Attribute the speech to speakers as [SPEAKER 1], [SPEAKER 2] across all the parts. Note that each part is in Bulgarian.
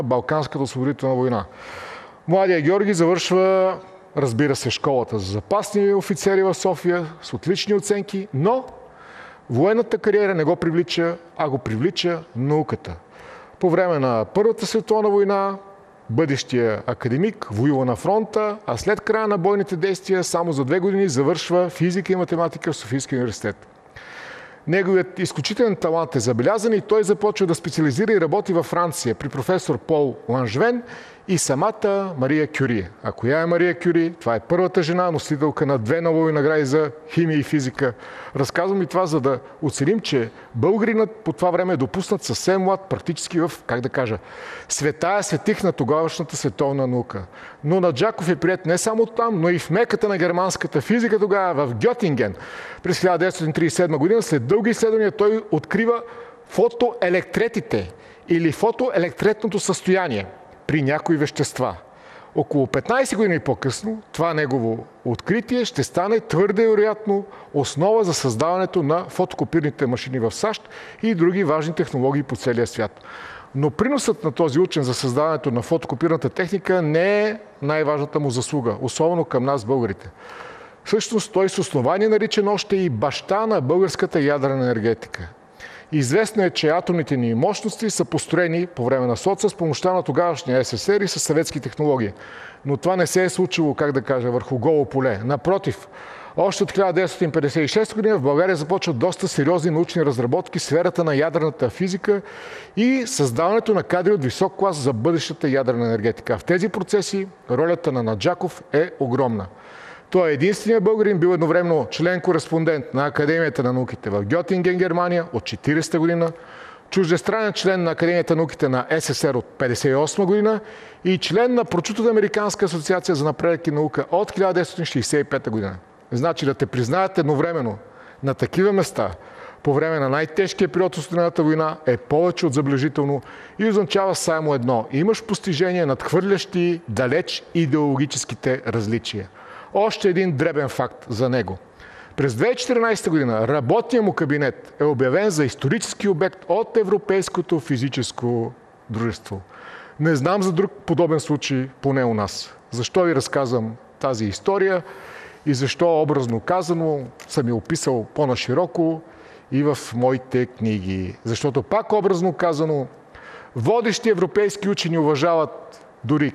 [SPEAKER 1] Балканската освободителна война. Младия Георги завършва, разбира се, школата за запасни офицери в София с отлични оценки, но военната кариера не го привлича, а го привлича науката. По време на Първата световна война бъдещия академик воюва на фронта, а след края на бойните действия само за 2 години завършва физика и математика в Софийския университет. Неговият изключителен талант е забелязан и той започва да специализира и работи във Франция при професор Пол Ланжвен и самата Мария Кюри. А коя е Мария Кюри? Това е първата жена, носителка на 2 Нобелови награди за химия и физика. Разказвам и това, за да оценим, че българинът по това време е допуснат съвсем млад, практически в, светая светих на тогавашната световна наука. Но Наджаков е приет не само там, но и в меката на германската физика тогава, в Гьотинген. През 1937 година, след дълги изследвания, той открива фотоелектретите или фотоелектретното състояние при някои вещества. Около 15 години по-късно това негово откритие ще стане твърде вероятно основа за създаването на фотокопирните машини в САЩ и други важни технологии по целия свят. Но приносът на този учен за създаването на фотокопирната техника не е най-важната му заслуга, особено към нас, българите. Всъщност той с основание наричан още и баща на българската ядрена енергетика. Известно е, че атомните ни мощности са построени по време на соца с помощта на тогавашния СССР и със съветски технологии. Но това не се е случило, върху голо поле. Напротив, още от 1956 година в България започват доста сериозни научни разработки в сферата на ядрената физика и създаването на кадри от висок клас за бъдещата ядрена енергетика. В тези процеси ролята на Наджаков е огромна. Той е единственият българин, бил едновременно член-кореспондент на Академията на науките в Гьотинген, Германия от 40-та година, чуждестранен член на Академията на науките на СССР от 1958 година и член на прочутата Американска асоциация за напредък и наука от 1965 година. Значи да те признаят едновременно на такива места по време на най-тежкия период от студената война е повече от забележително и означава само едно. Имаш постижения, надхвърлящи далеч идеологическите различия. Още един дребен факт за него. През 2014 година работният му кабинет е обявен за исторически обект от Европейското физическо дружество. Не знам за друг подобен случай, поне у нас. Защо ви разказвам тази история и защо, образно казано, съм я описал по-нашироко и в моите книги. Защото, пак образно казано, водещи европейски учени уважават дори,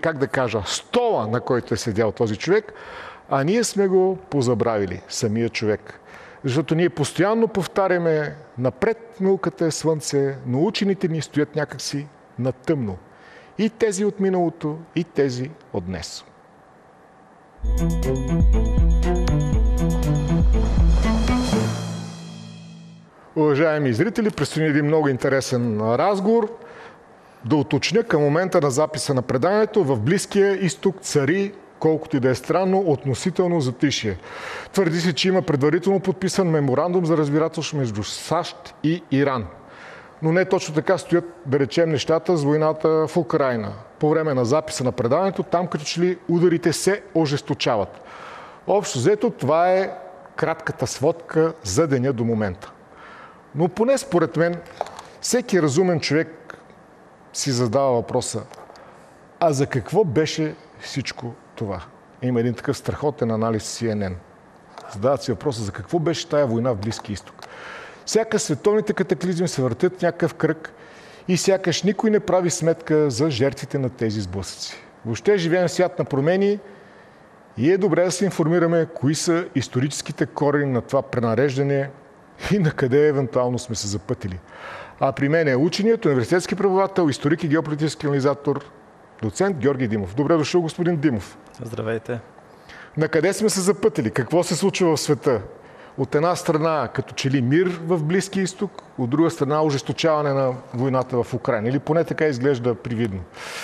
[SPEAKER 1] стола, на който е седял този човек, а ние сме го позабравили, самия човек. Защото ние постоянно повтаряме, напред науката е слънце, но учените ни стоят някакси на тъмно. И тези от миналото, и тези от днес. Уважаеми зрители, предстои един много интересен разговор. Да уточня, към момента на записа на преданието в Близкия изток цари, колкото и да е странно, относително затишие. Твърди се, че има предварително подписан меморандум за разбирателство между САЩ и Иран. Но не точно така стоят, да речем, нещата с войната в Украйна. По време на записа на преданието, там като че ли ударите се ожесточават. Общо взето, това е кратката сводка за деня до момента. Но поне според мен, всеки разумен човек си задава въпроса: а за какво беше всичко това? Има един такъв страхотен анализ CNN. Задават си въпроса: за какво беше тая война в Близки изток? Сякаш световните катаклизми се въртят в някакъв кръг и сякаш никой не прави сметка за жертвите на тези сблъсъци. Въобще живеем в свят на промени и е добре да се информираме кои са историческите корени на това пренареждане и на къде евентуално сме се запътили. А при мен е ученият, университетски преподавател, историк и геополитически анализатор, доцент Георги Димов. Добре дошъл, господин Димов.
[SPEAKER 2] Здравейте.
[SPEAKER 1] На къде сме се запътили? Какво се случва в света? От една страна като че ли мир в Близкия изток, от друга страна ожесточаване на войната в Украйна. Или поне така изглежда привидно?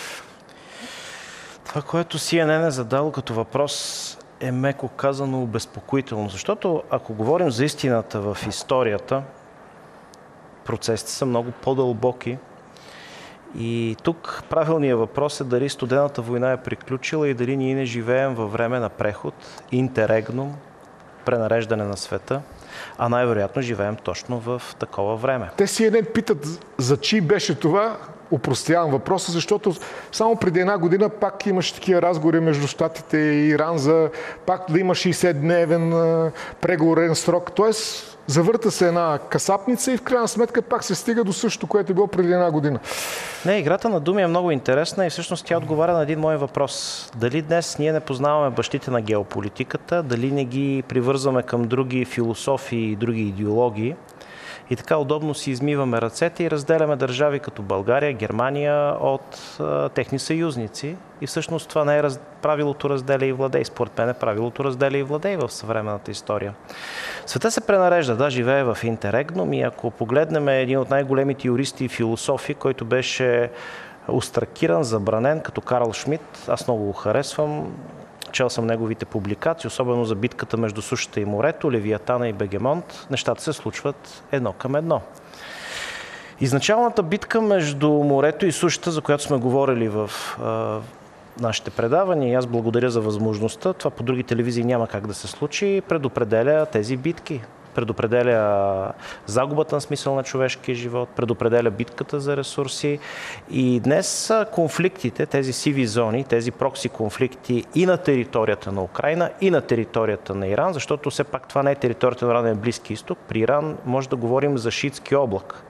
[SPEAKER 2] Това, което CNN е задал като въпрос, е меко казано обезпокоително. Защото ако говорим за истината в историята, процесите са много по-дълбоки. И тук правилният въпрос е дали студената война е приключила и дали ние не живеем във време на преход, интеррегнум, пренареждане на света, а най-вероятно живеем точно в такова време.
[SPEAKER 1] Те CNN питат за чий беше това, упростявам въпроса, защото само преди една година пак имаше такива разговори между Щатите и Иран за пак да има 60-дневен преговорен срок. Тоест, завърта се една касапница и в крайна сметка пак се стига до същото, което е било преди една година.
[SPEAKER 2] Не, играта на думи е много интересна и всъщност тя отговаря на един мой въпрос. Дали днес ние не познаваме бащите на геополитиката, дали не ги привързваме към други философии и други идеологии и така удобно си измиваме ръцете и разделяме държави като България, Германия от техни съюзници. И всъщност това не е правилото разделя и владей. Според мен е правилото разделя и владей в съвременната история. Света се пренарежда, да, живее в интеррегнум и ако погледнем един от най-големите юристи и философи, който беше остракиран, забранен, като Карл Шмидт, аз много го харесвам, чел съм неговите публикации, особено за битката между сушата и морето, Левиатана и Бегемонт, нещата се случват едно към едно. Изначалната битка между морето и сушата, за която сме говорили в нашите предавания, и аз благодаря за възможността, това по други телевизии няма как да се случи, предопределя тези битки. Предопределя загубата на смисъл на човешкия живот, предопределя битката за ресурси. И днес конфликтите, тези сиви зони, тези прокси конфликти и на територията на Украйна, и на територията на Иран, защото все пак това не е територията на Иран, е Близки изток. При Иран може да говорим за шиитски облак.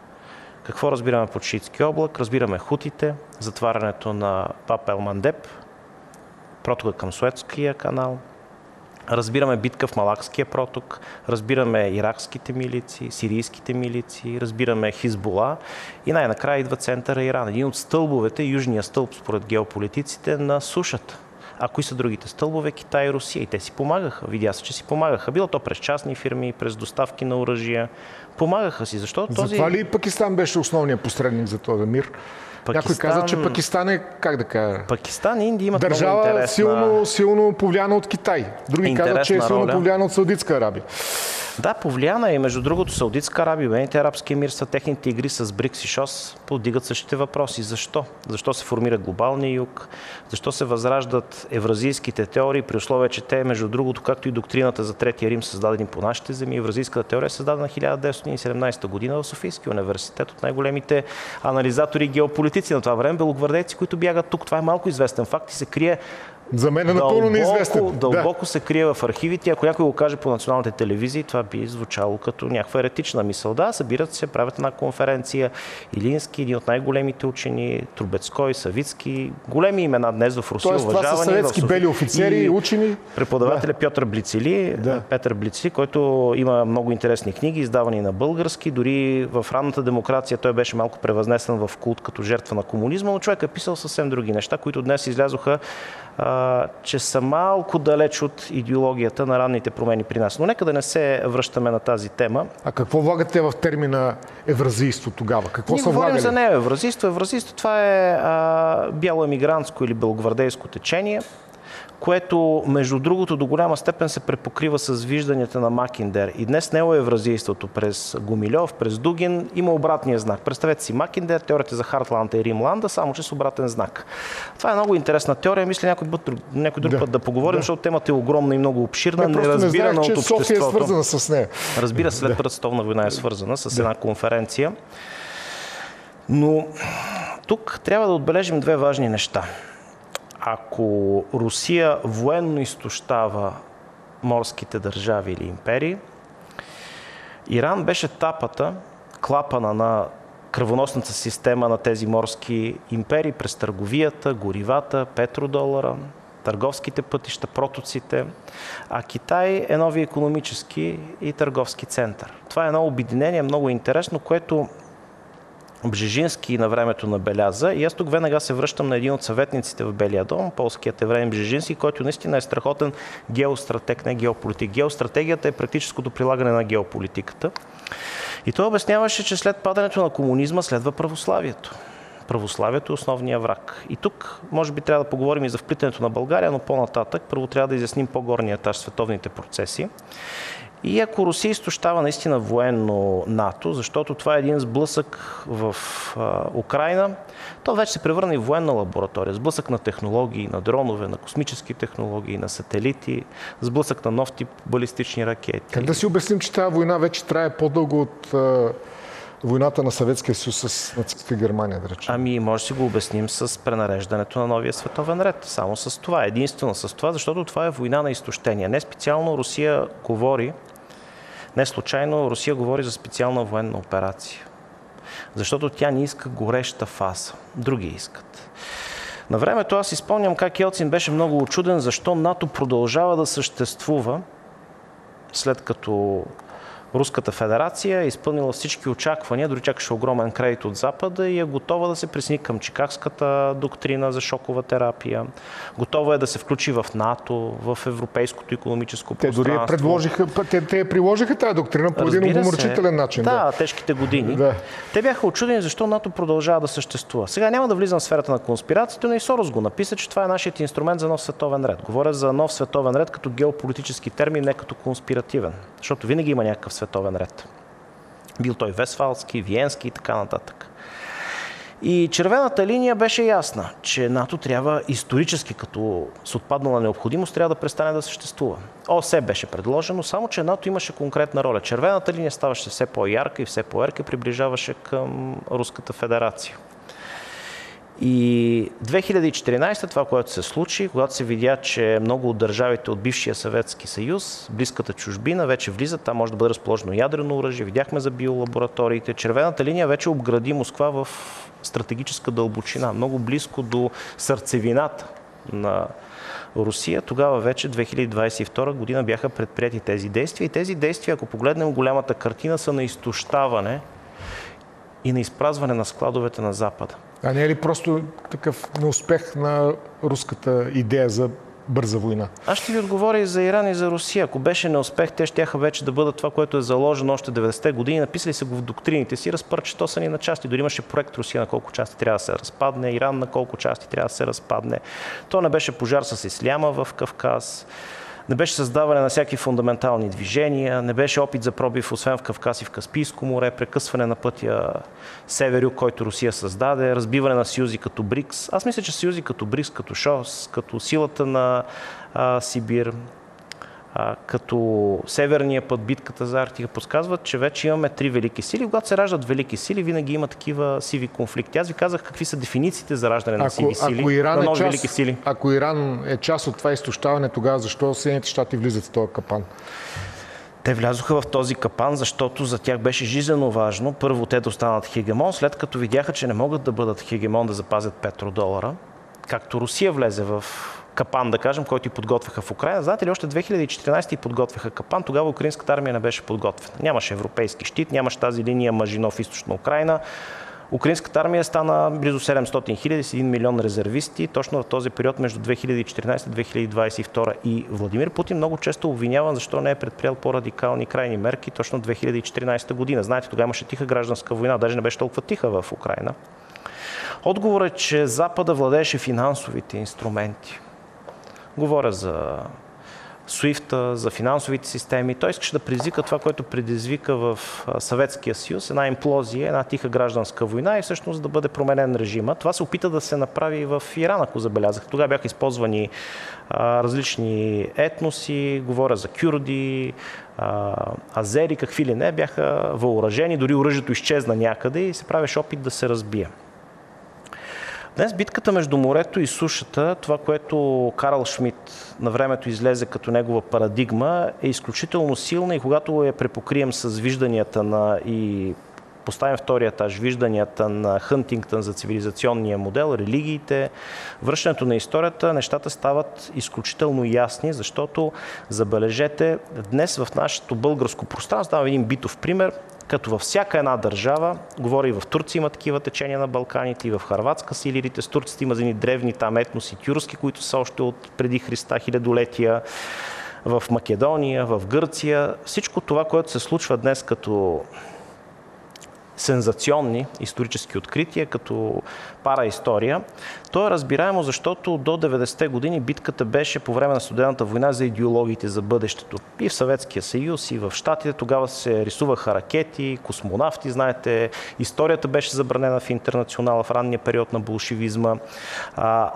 [SPEAKER 2] Какво разбираме под шиитски облак? Разбираме хутите, затварянето на Баб ел Мандеб, протока към Суецкия канал. Разбираме битка в Малакския проток, разбираме иракските милиции, сирийските милиции, разбираме Хизбула и най-накрая идва центъра Иран. Един от стълбовете, южния стълб според геополитиците, на сушата. А кои са другите стълбове? Китай и Русия. И те си помагаха. Видя се, че си помагаха. Било то през частни фирми, през доставки на оръжия. Помагаха си. Защото този...
[SPEAKER 1] Затова ли Пакистан беше основният посредник за този мир? Някой каза, че Пакистан е, как да кажа...
[SPEAKER 2] Пакистан и Индия имат
[SPEAKER 1] държава
[SPEAKER 2] много интересна...
[SPEAKER 1] силно повлияна от Китай. Други казват, че е силно повлияна от Саудитска Арабия.
[SPEAKER 2] Да, повлияна и между другото Саудитска Арабия, Обединените арабски емирства, техните игри с БРИКС и ШОС подигат същите въпроси. Защо? Защо се формира глобалния юг? Защо се възраждат евразийските теории, при условие, че те, между другото, както и доктрината за Третия Рим, създадени по нашите земи, евразийската теория е създадена 1917 година в Софийския университет от най-големите анализатори и геополитици на това време, белогвардейци, които бягат тук. Това е малко известен факт и се крие
[SPEAKER 1] за мен е напълно неизвестен.
[SPEAKER 2] Дълбоко се крие в архивите. Ако някой го каже по националните телевизии, това би звучало като някаква еретична мисъл. Да, събират се, правят една конференция. Илински, един от най-големите учени, Трубецкой, Савицки, големи имена днес в Русия, уважавани.
[SPEAKER 1] Това са съветски бели офицери, учени.
[SPEAKER 2] Преподавателя Пьотър Блицели, Петър Блицели, който има много интересни книги, издавани на български. Дори в ранната демокрация той беше малко превъзнесен в култ като жертва на комунизма, но човек е писал съвсем други неща, които днес излязоха, че са малко далеч от идеологията на ранните промени при нас. Но нека да не се връщаме на тази тема.
[SPEAKER 1] А какво влагате в термина евразийство тогава? Какво
[SPEAKER 2] Ние
[SPEAKER 1] са
[SPEAKER 2] говорим
[SPEAKER 1] влагали?
[SPEAKER 2] за нео евразийство. Евразийство това е бяло емигрантско или белогвардейско течение, което, между другото, до голяма степен се препокрива с вижданията на Макиндер. И днес неоевразийството през Гумилев, през Дугин има обратния знак. Представете си Макиндер, теорията за Хартланда и Римланда, само че с обратен знак. Това е много интересна теория. Мисля някой друг път да поговорим, защото темата е огромна и много обширна, неразбирана от обществото.
[SPEAKER 1] София е свързана с нея.
[SPEAKER 2] Разбира се, след Първата световна война е свързана с една конференция. Но тук трябва да отбележим две важни неща. Ако Русия военно изтощава морските държави или империи, Иран беше тапата, клапана на кръвоносната система на тези морски империи през търговията, горивата, петродолара, търговските пътища, протоците, а Китай е нови икономически и търговски център. Това е едно обединение, много интересно, което Бжежински на времето набеляза. И аз тук веднага се връщам на един от съветниците в Белия дом, полският евреин Бжежински, който наистина е страхотен геостратег, не геополитик. Геостратегията е практическото прилагане на геополитиката. И той обясняваше, че след падането на комунизма следва православието. Православието е основния враг. И тук може би трябва да поговорим и за вплитането на България, но по-нататък първо трябва да изясним по-горния етаж, световните процеси. И ако Русия изтощава наистина военно НАТО, защото това е един сблъсък в Украйна, то вече се превърна и в военна лаборатория. Сблъсък на технологии, на дронове, на космически технологии, на сателити, сблъсък на нов тип балистични ракети.
[SPEAKER 1] Как да си обясним, че тази война вече трае по-дълго от войната на Съветския съюз с нацистска Германия, да речем?
[SPEAKER 2] Ами, може да си го обясним с пренареждането на новия световен ред. Само с това. Единствено с това, защото това е война на изтощение. Не специално Русия говори, не случайно Русия говори за специална военна операция. Защото тя не иска гореща фаза. Други искат. На времето аз изпомням как Елцин беше много учуден, защо НАТО продължава да съществува, след като Руската федерация е изпълнила всички очаквания, дори чакаше огромен кредит от Запада и е готова да се присъедини към Чикагската доктрина за шокова терапия. Готова е да се включи в НАТО, в европейското икономическо пространство.
[SPEAKER 1] Те дори те приложиха тази доктрина по един уморчителен начин.
[SPEAKER 2] Да, тежките години.
[SPEAKER 1] Да.
[SPEAKER 2] Те бяха учудени защо НАТО продължава да съществува. Сега няма да влизам в сферата на конспирацията, но и Сорос го написа, че това е нашият инструмент за нов световен ред. Говоря за нов световен ред като геополитически термин, не като конспиративен. Защото винаги има някакъв световен ред. Бил той Вестфалски, Виенски и така нататък. И червената линия беше ясна, че НАТО трябва исторически, като с отпаднала необходимост, трябва да престане да съществува. ОСЕ беше предложено, само че НАТО имаше конкретна роля. Червената линия ставаше все по-ярка и все по-ярка и приближаваше към Руската федерация. И 2014, това, което се случи, когато се видя, че много от държавите от бившия Съветски съюз, близката чужбина, вече влизат, там може да бъде разположено ядрено оръжие, видяхме за биолабораториите. Червената линия вече обгради Москва в стратегическа дълбочина, много близко до сърцевината на Русия. Тогава вече 2022 година бяха предприяти тези действия. И тези действия, ако погледнем голямата картина, са на изтощаване и на изпразване на складовете на Запада.
[SPEAKER 1] А не е ли просто такъв неуспех на руската идея за бърза война?
[SPEAKER 2] Аз ще ви отговоря и за Иран и за Русия. Ако беше неуспех, те щяха вече да бъдат това, което е заложено още 90-те години. Написали се го в доктрините си, разпърчетосани на части. Дори имаше проект Русия на колко части трябва да се разпадне, Иран на колко части трябва да се разпадне. То не беше пожар с исляма в Кавказ. Не беше създаване на всякакви фундаментални движения, не беше опит за пробив, освен в Кавказ и в Каспийско море, прекъсване на пътя север-юг, който Русия създаде, разбиване на съюзи като БРИКС. Аз мисля, че съюзи като БРИКС, като ШОС, като силата на Сибир, като Северния път, битката за Арктика, подсказват, че вече имаме три велики сили. Когато се раждат велики сили, винаги има такива сиви конфликти. Аз ви казах какви са дефинициите за раждане на сиви сили, на нови велики сили.
[SPEAKER 1] Ако Иран е част от това изтощаване, тогава защо Съединените щати влизат в този капан?
[SPEAKER 2] Те влязоха в този капан, защото за тях беше жизнено важно първо те да останат хегемон, след като видяха, че не могат да бъдат хегемон, да запазят петродолара, както Русия влезе в капан, да кажем, който и подготвяха в Украйна. Знаете ли, още 2014 подготвяха капан, тогава украинската армия не беше подготвена. Нямаше европейски щит, нямаше тази линия Мажинов, източна Украйна. Украинската армия стана близо 700 хиляди с 1 милион резервисти, точно в този период между 2014 и 2022. И Владимир Путин много често обвинява, защо не е предприял по-радикални крайни мерки точно 2014 година. Знаете, тогава имаше тиха гражданска война, даже не беше толкова тиха в Украйна. Отговорът е, че Запада владееше финансовите инструменти. Говоря за SWIFT, за финансовите системи. Той искаше да предизвика това, което предизвика в Съветския съюз, една имплозия, една тиха гражданска война и всъщност да бъде променен режима. Това се опита да се направи и в Иран, ако забелязах. Тогава бяха използвани различни етноси, говоря за кюрди, азери, какви ли не, бяха въоръжени, дори оръжието изчезна някъде и се правеше опит да се разбие. Днес битката между морето и сушата, това, което Карл Шмидт на времето излезе като негова парадигма, е изключително силна и когато я препокрием с вижданията на и поставим втория етаж, вижданията на Хънтингтън за цивилизационния модел, религиите, връщането на историята, нещата стават изключително ясни, защото, забележете, днес в нашето българско пространство, давам един битов пример, като във всяка една държава, говоря и в Турция има такива течения на Балканите, и в Хърватска с илирите, с турците има едни древни там етноси тюрски, които са още от преди Христа хилядолетия, в Македония, в Гърция. Всичко това, което се случва днес като сензационни исторически открития, като параистория, то е разбираемо, защото до 90-те години битката беше по време на Студената война за идеологиите за бъдещето. И в Съветския съюз, и в Щатите тогава се рисуваха ракети, космонавти, знаете, историята беше забранена в интернационала в ранния период на болшевизма.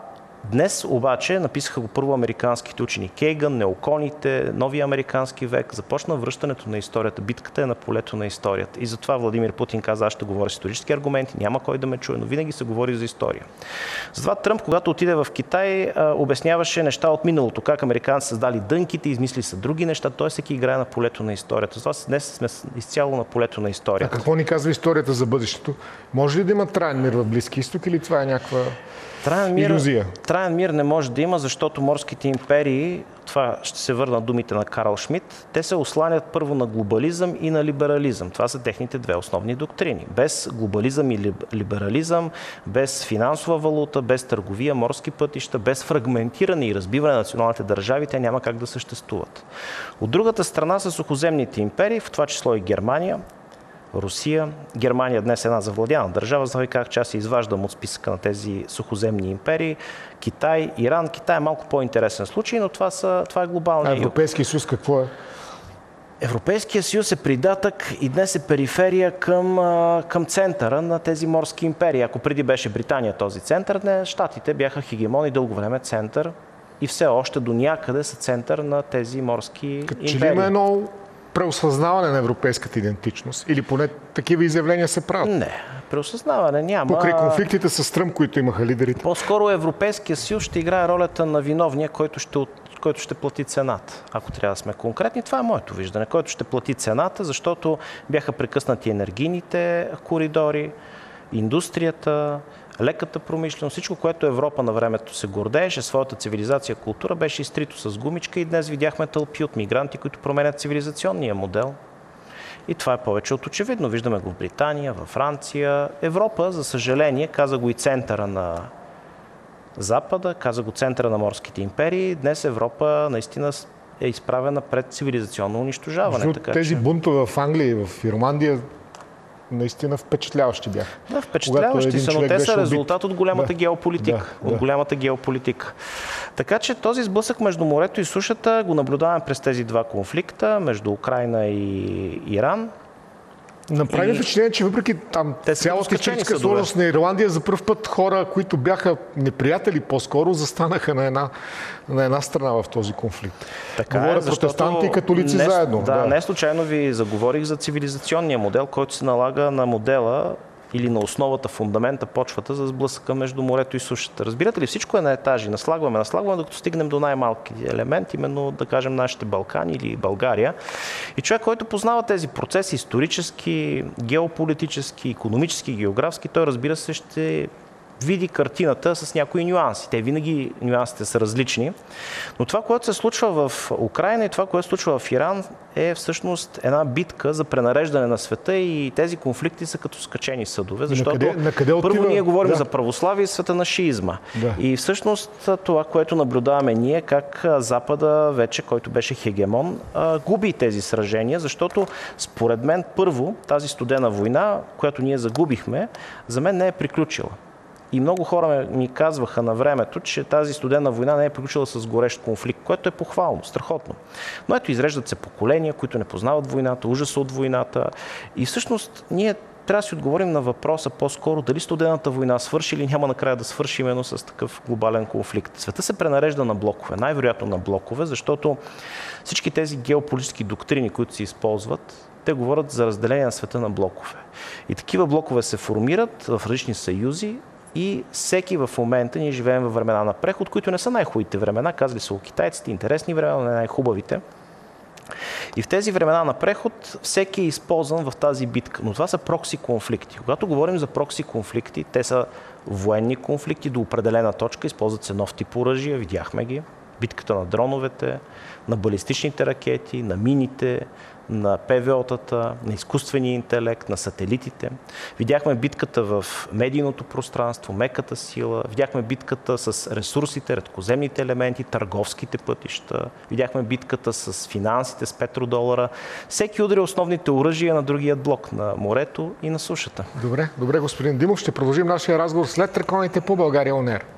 [SPEAKER 2] Днес обаче написаха го първо американските учени. Кейгън, неоконите, новия американски век, започна връщането на историята. Битката е на полето на историята. И затова Владимир Путин каза, аз ще говоря с исторически аргументи, няма кой да ме чуе, но винаги се говори за история. Затова Тръмп, когато отиде в Китай, обясняваше неща от миналото, как американци създали дънките, измисли са други неща, той всеки играе на полето на историята. Затова днес сме изцяло на полето на историята.
[SPEAKER 1] А какво ни казва историята за бъдещето? Може ли да има траен мир в Близки изток или това е някаква илюзия?
[SPEAKER 2] Траен мир не може да има, защото морските империи, това ще се върна думите на Карл Шмидт, те се осланят първо на глобализъм и на либерализъм. Това са техните две основни доктрини. Без глобализъм и либерализъм, без финансова валута, без търговия, морски пътища, без фрагментиране и разбиване на националните държави, те няма как да съществуват. От другата страна са сухоземните империи, в това число и Германия, Русия. Германия днес е една завладяна държава, за как че аз се изваждам от списъка на тези сухоземни империи. Китай, Иран. Китай е малко по-интересен случай, но това е глобалния юг.
[SPEAKER 1] Европейския съюз какво е?
[SPEAKER 2] Европейския съюз е придатък и днес е периферия към центъра на тези морски империи. Ако преди беше Британия този център, днес щатите бяха хегемон и дълго време център и все още до някъде са център на тези морски империи.
[SPEAKER 1] Че ли има едно преосъзнаване на европейската идентичност? Или поне такива изявления се правят?
[SPEAKER 2] Не, преосъзнаване няма.
[SPEAKER 1] Покрай конфликтите с Тръмп, които имаха лидерите?
[SPEAKER 2] По-скоро Европейския съюз ще играе ролята на виновния, който ще плати цената. Ако трябва да сме конкретни, това е моето виждане. Който ще плати цената, защото бяха прекъснати енергийните коридори, индустрията, леката промишленост, всичко, което Европа на времето се гордееше, своята цивилизация, култура, беше изтрито с гумичка и днес видяхме тълпи от мигранти, които променят цивилизационния модел. И това е повече от очевидно. Виждаме го в Британия, във Франция. Европа, за съжаление, каза го и центъра на Запада, каза го центъра на морските империи. Днес Европа наистина е изправена пред цивилизационно унищожаване.
[SPEAKER 1] Тези бунтове в Англия и в Ирландия наистина впечатляващи бяха.
[SPEAKER 2] Да, впечатляващи са, но те са резултат от голямата геополитика. От голямата геополитика. Така че този сблъсък между морето и сушата го наблюдаваме през тези два конфликта, между Украйна и Иран.
[SPEAKER 1] Направи впечатление, че въпреки там цялата историческа сложност на Ирландия, за първ път хора, които бяха неприятели по-скоро, застанаха на една страна в този конфликт.
[SPEAKER 2] Така
[SPEAKER 1] говоря протестанти и католици заедно.
[SPEAKER 2] Да, не случайно ви заговорих за цивилизационния модел, който се налага на модела или на основата, фундамента, почвата за сблъсъка между морето и сушата. Разбирате ли, всичко е на етажи. Наслагваме, докато стигнем до най-малки елемент, именно да кажем нашите Балкани или България. И човек, който познава тези процеси исторически, геополитически, икономически, географски, той, разбира се, ще види картината с някои нюанси. Те винаги нюансите са различни. Но това, което се случва в Украйна и това, което се случва в Иран, е всъщност една битка за пренареждане на света и тези конфликти са като скачени съдове, защото първо ние говорим за православие и света на шиизма. Да. И всъщност това, което наблюдаваме ние, как Запада вече, който беше хегемон, губи тези сражения, защото според мен първо тази студена война, която ние загубихме, за мен не е приключила. И много хора ми казваха на времето, че тази студена война не е приключила с горещ конфликт, което е похвално, страхотно. Но ето, изреждат се поколения, които не познават войната, ужаса от войната. И всъщност ние трябва да си отговорим на въпроса по-скоро дали студената война свърши или няма накрая да свърши именно с такъв глобален конфликт. Света се пренарежда на блокове, най-вероятно на блокове, защото всички тези геополитически доктрини, които се използват, те говорят за разделение на света на блокове. И такива блокове се формират в различни съюзи, и всеки в момента, ние живеем във времена на преход, които не са най-хубавите времена, казали са китайците, интересни времена, не най-хубавите. И в тези времена на преход всеки е използван в тази битка. Но това са прокси конфликти. Когато говорим за прокси конфликти, те са военни конфликти до определена точка, използват се нов тип оръжия, видяхме ги. Битката на дроновете, на балистичните ракети, на мините, на ПВО-тата, на изкуствения интелект, на сателитите. Видяхме битката в медийното пространство, меката сила, видяхме битката с ресурсите, редкоземните елементи, търговските пътища, видяхме битката с финансите, с петродолара. Всеки удари основните оръжия на другия блок, на морето и на сушата.
[SPEAKER 1] Добре, господин Димов, ще продължим нашия разговор след траконите по България On Air.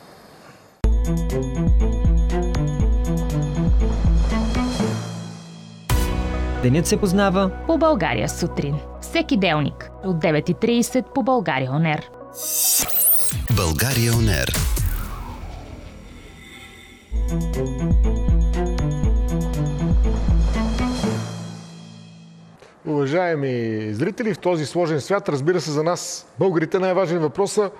[SPEAKER 3] Денят се познава
[SPEAKER 4] по България сутрин. Всеки делник от 9:30 по България On Air.
[SPEAKER 5] България On Air.
[SPEAKER 1] уважаеми зрители, в този сложен свят, разбира се, за нас, българите, най-важен въпрос е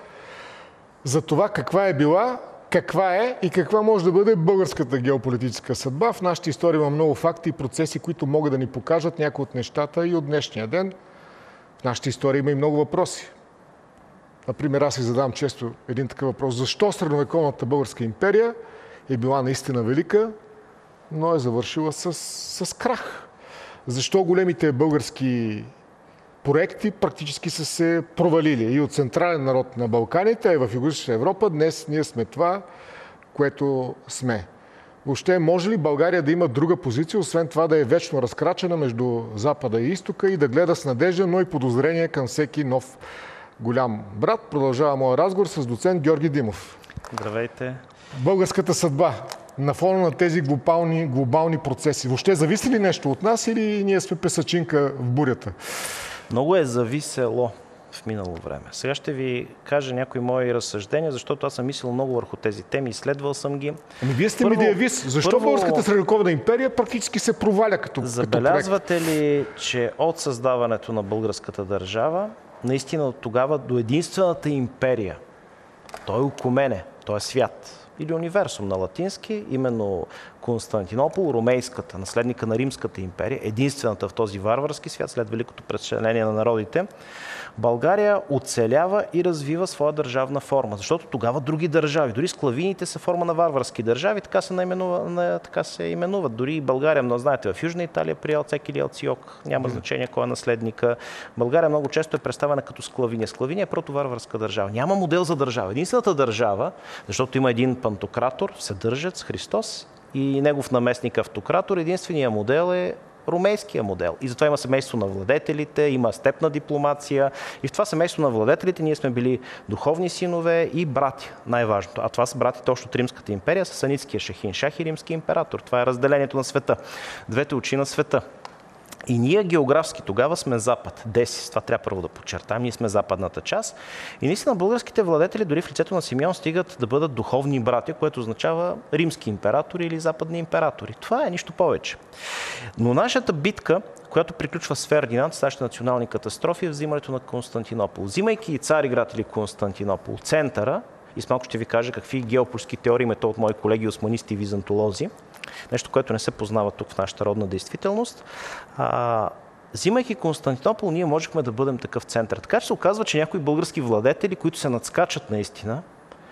[SPEAKER 1] за това каква е била, каква е и каква може да бъде българската геополитическа съдба. В нашата история има много факти и процеси, които могат да ни покажат някои от нещата и от днешния ден. В нашата история има и много въпроси. Например, аз си задавам често един такъв въпрос. Защо средновековната българска империя е била наистина велика, но е завършила с крах? Защо големите български проекти практически са се провалили и от централен народ на Балканите, а и в Югоизточна Европа днес ние сме това, което сме. Въобще може ли България да има друга позиция, освен това да е вечно разкрачена между Запада и Изтока и да гледа с надежда, но и подозрение към всеки нов голям брат? Продължава моя разговор с доцент Георги Димов.
[SPEAKER 2] Здравейте.
[SPEAKER 1] Българската съдба на фона на тези глобални процеси. Въобще зависи ли нещо от нас или ние сме песачинка в бурята?
[SPEAKER 2] Много е зависело в минало време. Сега ще ви кажа някои мои разсъждения, защото аз съм мислил много върху тези теми, изследвал съм ги.
[SPEAKER 1] Ами вие сте медиавист. Защо българската средновековна империя практически се проваля като проект?
[SPEAKER 2] Забелязвате ли, че от създаването на българската държава, наистина от тогава до единствената империя, той е Окумене, той е свят, или универсум на латински, именно Константинопол, ромейската, наследника на Римската империя, единствената в този варварски свят, след великото преселение на народите, България оцелява и развива своя държавна форма, защото тогава други държави, дори склавините са форма на варварски държави, така се именуват. Дори и България, но знаете, в Южна Италия при Алцек или Алциок, няма значение кой е наследника. България много често е представена като склавиния. Склавиния е протоварварска държава. Няма модел за държава. Единствената държава, защото има един пантократор, Вседържец, Христос, и негов наместник автократор, единственият модел е ромейския модел. И затова има семейство на владетелите, има степна дипломация. И в това семейство на владетелите ние сме били духовни синове и брати, най-важното. А това са братите още от Римската империя, сасанидския шахин шах и римски император. Това е разделението на света. Двете очи на света. И ние географски тогава сме Запад. Десис, това трябва първо да подчертаем. Ние сме западната част. И наистина българските владетели дори в лицето на Симеон стигат да бъдат духовни братя, което означава римски императори или западни императори. Това е нищо повече. Но нашата битка, която приключва с Фердинанд, с нашите национални катастрофи, е взимането на Константинопол. Взимайки Цариград или Константинопол, центъра, и с малко ще ви кажа какви геополитически теории имате от мои колеги османисти и византолози, нещо, което не се познава тук в нашата родна действителност. Взимайки Константинопол, ние можехме да бъдем такъв център. Така че се оказва, че някои български владетели, които се надскачат наистина,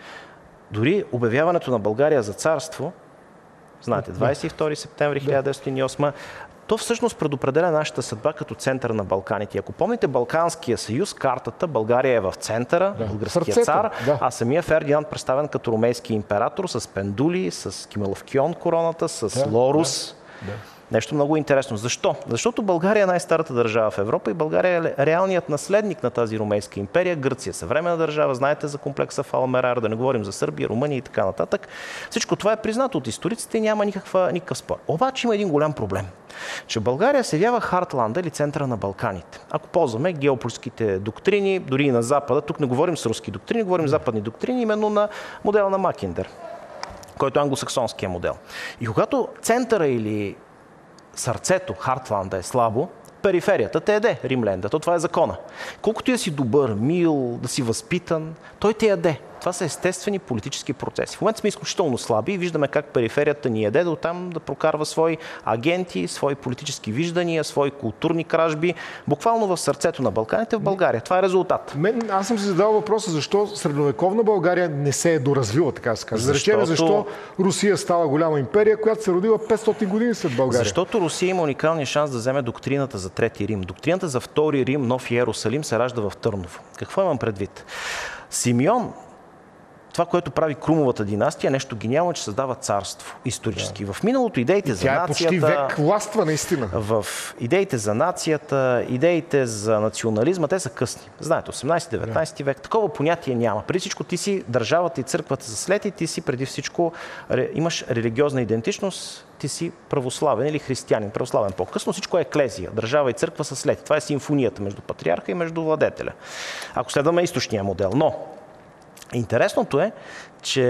[SPEAKER 2] дори обявяването на България за царство, знаете, 22 септември 1908, то всъщност предопределя нашата съдба като център на Балканите. Ако помните Балканския съюз, картата, България е в центъра, българския цар, а самия Фердинанд представен като ромейски император с пендули, с кимеловкион короната, с лорус. Нещо много интересно. Защо? Защото България е най-старата държава в Европа и България е реалният наследник на тази ромейска империя. Гърция, съвременна държава, знаете за комплекса Фалмерар, да не говорим за Сърбия, Румъния и така нататък. Всичко това е признато от историците и няма никакъв спор. Обаче има един голям проблем, че България се явява Хартланда или центъра на Балканите. Ако ползваме геополитическите доктрини, дори и на Запада, тук не говорим с руски доктрини, говорим западни доктрини, именно на модела на Макиндер, който е англосаксонския модел. И когато центъра или сърцето, Хартланда е слабо, периферията те яде, Римленда. Това е закона. Колкото и да си добър, мил, да си възпитан, той те яде. Това са естествени политически процеси. В момента сме изключително слаби и виждаме как периферията ни яде, да оттам да прокарва свои агенти, свои политически виждания, свои културни кражби, буквално в сърцето на Балканите в България. Това е резултат.
[SPEAKER 1] Аз съм си задал въпроса, защо средновековна България не се е доразвила, така се казва. Защо Русия стала голяма империя, която се родила 500 години след България?
[SPEAKER 2] Защото Русия има уникалния шанс да вземе доктрината за Трети Рим. Доктрината за Втори Рим, Нов Йерусалим, се ражда в Търново. Какво имам предвид? Симеон, това, което прави Крумовата династия, нещо гениално, че създава царство исторически. В миналото идеите за нацията...
[SPEAKER 1] Тя е почти век властва, наистина.
[SPEAKER 2] В идеите за нацията, идеите за национализма, те са късни. Знаете, 18-19 век, такова понятие няма. Преди всичко ти си държавата и църквата са след и ти си преди всичко имаш религиозна идентичност, ти си православен или християнин. Православен по-късно, всичко е еклезия. Държава и църква са след. Това е симфонията между патриарха и между владетеля. Ако следваме източния модел. Но интересното е, че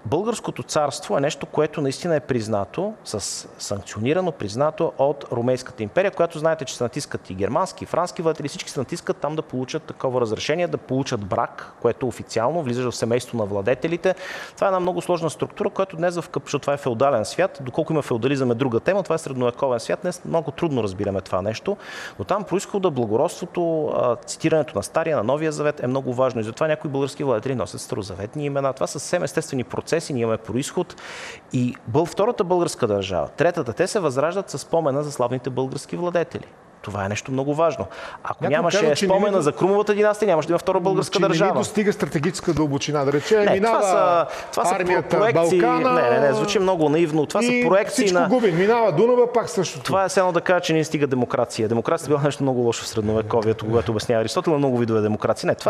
[SPEAKER 2] българското царство е нещо, което наистина е признато, санкционирано, признато от Ромейската империя, която знаете, че се натискат и германски, и франски владетели, всички се натискат там да получат такова разрешение, да получат брак, което официално влиза в семейство на владетелите. Това е една много сложна структура, която днес защото това е феодален свят, доколко има феодализъм е друга тема, това е средновековен свят, днес много трудно разбираме това нещо, но там произхода, благородството, цитирането на Стария, на Новия завет е много важно и затова някои български владетели носят старозаветни имена. Това са съвсем естествени процеси, ние имаме произход и втората българска държава, третата, те се възраждат със спомена за славните български владетели. Това е нещо много важно. Ако нямаше спомена за Крумовата династия, нямаше да има втора българска държава.
[SPEAKER 1] Не ни достига стратегическа дълбочина, да речем,
[SPEAKER 2] минава
[SPEAKER 1] армията
[SPEAKER 2] проекции,
[SPEAKER 1] Балкана.
[SPEAKER 2] Не, звучи много наивно. Това са проекции
[SPEAKER 1] всичко губи. Минава Дунава, пак същото.
[SPEAKER 2] Това е все едно да кажа, че не стига демокрация. Демокрацията била нещо много лошо в средновековието, когато обяснява Аристотел, много видове демокрация. Не,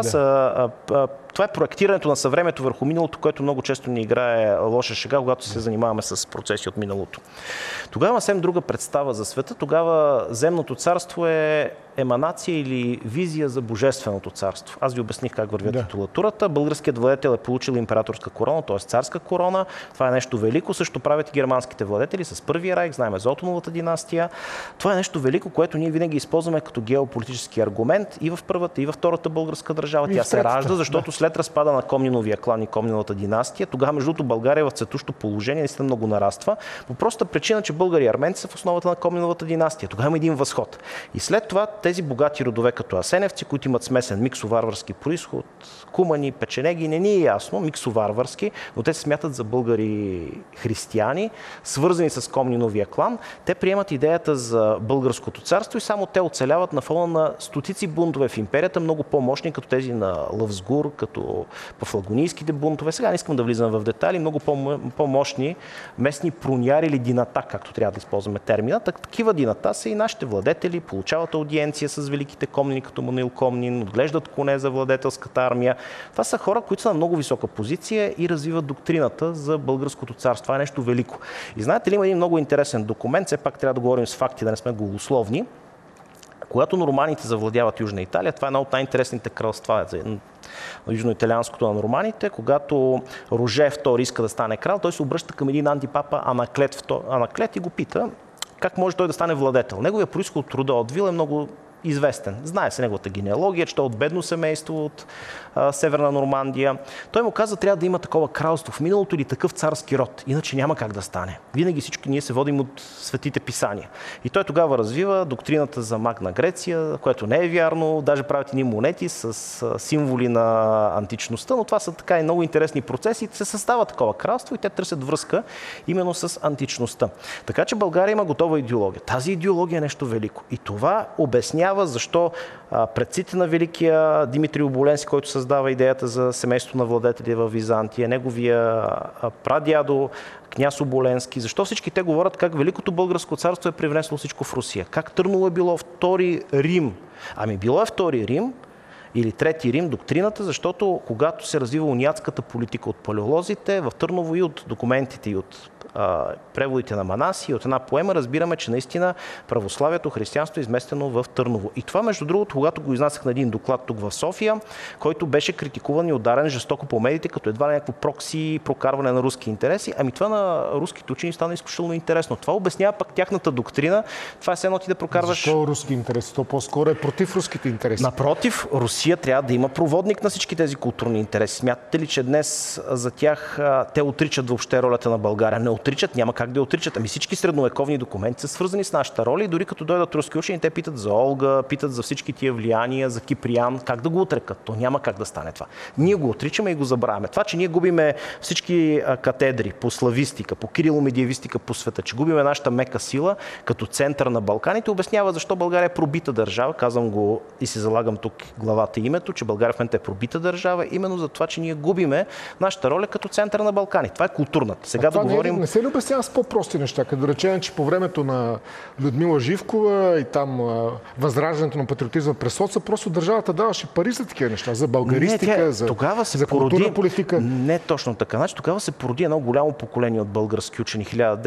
[SPEAKER 2] това е проектирането на съвремието върху миналото, което много често ни играе лоша шега, когато се занимаваме с процеси от миналото. Тогава има съвсем друга представа за света. Тогава земното царство е еманация или визия за божественото царство. Аз ви обясних как върви титулатурата. Българският владетел е получил императорска корона, т.е. царска корона. Това е нещо велико. Също правят и германските владетели с Първия райх, знаем за Отоновата династия. Това е нещо велико, което ние винаги използваме като геополитически аргумент и в първата, и във втората българска държава. Тя се ражда, защото след разпада на Комниновия клан и Комниновата династия, тогава между другото България в цветущо положение наистина много нараства. По простата причина, че българи и арменци са в основата на Комниновата династия. Тогава има един възход. И след това тези богати родове като асеневци, които имат смесен миксоварварски произход, кумани, печенеги, не ни е ясно, миксоварварски, но те се смятат за българи християни, свързани с Комниновия клан. Те приемат идеята за българското царство и само те оцеляват на фона на стотици бунтове в империята, много по-мощни, като тези на Лъвсгур, като пафлагонийските бунтове. Сега не искам да влизам в детайли, много по-мощни местни проняри или дината, както трябва да използваме термина. Такива дината са и нашите владетели, получават аудиенция с великите комнини, като Мануил Комнин, отглеждат коне за владетелската армия. Това са хора, които са на много висока позиция и развиват доктрината за българското царство. Това е нещо велико. И знаете ли, има един много интересен документ, все пак трябва да говорим с факти, да не сме голословни. Когато норманите завладяват Южна Италия, това е едно от най-интересните кралства южноиталианското на норманите, когато Роже II иска да стане крал, той се обръща към един антипапа Анаклет и го пита как може той да стане владетел. Неговия произход от рода от Вил е много известен. Знае се неговата генеалогия, че той е от бедно семейство от Северна Нормандия. Той му каза, трябва да има такова кралство в миналото или такъв царски род, иначе няма как да стане. Винаги всички ние се водим от светите писания. И той тогава развива доктрината за Магна Греция, което не е вярно, даже правят едни монети с символи на античността, но това са така и много интересни процеси. Се създава такова кралство и те търсят връзка именно с античността. Така че България има готова идеология. Тази идеология е нещо велико. И това обяснява защо предците на великия Димитрий Оболенски, който създава идеята за семейство на владетели в Византия, неговия прадядо княз Оболенски, защо всички те говорят как Великото българско царство е привнесло всичко в Русия, как Търново е било втори Рим. Ами било е втори Рим или трети Рим, доктрината, защото когато се развива униатската политика от палеолозите, в Търново и от документите и от преводите на Манаси, от една поема разбираме, че наистина православието, християнство е изместено в Търново. И това, между другото, когато го изнасях на един доклад тук в София, който беше критикуван и ударен жестоко по медиите, като едва ли някакво прокси, прокарване на руски интереси, ами това на руските учени стана изключително интересно. Това обяснява пък тяхната доктрина. Това е едно ти да прокарваш.
[SPEAKER 1] Защо руски интереси? То по-скоро е против руските интереси.
[SPEAKER 2] Напротив, Русия трябва да има проводник на всички тези културни интереси. Смятате ли, че днес за тях те отричат въобще ролята на България? Не отричат, няма как да я отричат. Ами всички средновековни документи са свързани с нашата роля и дори като дойдат руски учени, те питат за Олга, питат за всички тия влияния, за Киприян, как да го отрекат. То няма как да стане това. Ние го отричаме и го забравяме. Това, че ние губиме всички катедри по славистика, по кириломедиевистика по света, че губиме нашата мека сила като център на Балканите, обяснява защо България е пробита държава. Казвам го и си залагам тук главата и името, че България в момента е пробита държава, именно за това, че ние губиме нашата роля като център на Балкани. Това е културната. Сега да говорим.
[SPEAKER 1] Не се ли обяснява с по-прости неща, като да речем, че по времето на Людмила Живкова и там възраждането на патриотизма през соца, просто държавата даваше пари за такива неща, за българистика, за културна политика.
[SPEAKER 2] Не точно така. Значи, тогава се породи едно голямо поколение от български учени,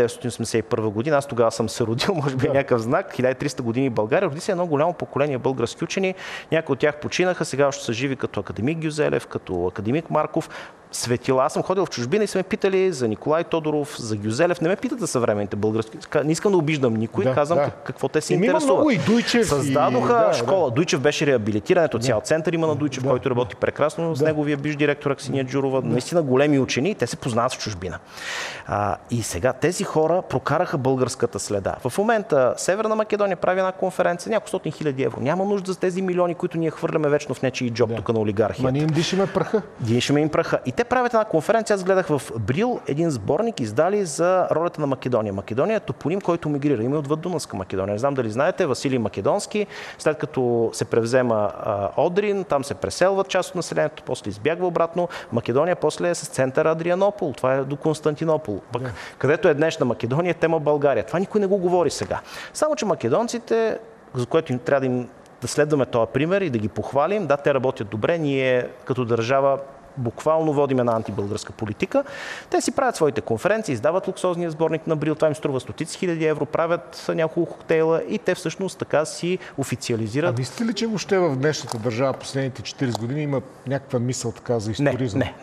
[SPEAKER 2] 1981 година. Аз тогава съм се родил, може би някакъв знак, 1300 години България. Роди се едно голямо поколение български учени. Някои от тях починаха, сега още са живи като академик Гюзелев, като академик Марков. светила. Аз съм ходил в чужбина и са ме питали за Николай Тодоров, за Гюзелев. Не ме питат за съвременните български. Не искам да обиждам никой, казвам какво те се интересуват.
[SPEAKER 1] Има много и Дуйчев.
[SPEAKER 2] Създадоха школа. Дуйчев беше реабилитиран. Ето цял център има на Дуйчев, който работи прекрасно с неговия бивш директор Аксения Джурова. Наистина големи учени и те се познават в чужбина. И сега тези хора прокараха българската следа. В момента Северна Македония прави една конференция, няколко стотин хиляди евро. Няма нужда за тези милиони, които ние хвърляме вечно в нечии джоб тук на олигархията.
[SPEAKER 1] Ма ние им дишаме праха.
[SPEAKER 2] Дишаме им праха. И те правят една конференция. Аз гледах в Брил един сборник, издали за ролята на Македония. Македония е топоним, който мигрира. Има и отвъд Дунавска Македония. Не знам дали знаете, Василий Македонски, след като се превзема Одрин, там се преселват част от населението, после избягва обратно. Македония после е с център Адрианопол. Това е до Константинопол. Пък, където е днешна Македония, тема България. Това никой не го говори сега. Само че македонците, за което трябва да следваме този пример и да ги похвалим. Да, те работят добре. Ние като държава буквално водим една антибългарска политика. Те си правят своите конференции, издават луксозния сборник на Брил, това им струва стотици хиляди евро, правят няколко коктейла и те всъщност така си официализират.
[SPEAKER 1] А мислите ли, че въобще в днешната държава последните 40 години има някаква мисъл така за историзъм?
[SPEAKER 2] Не.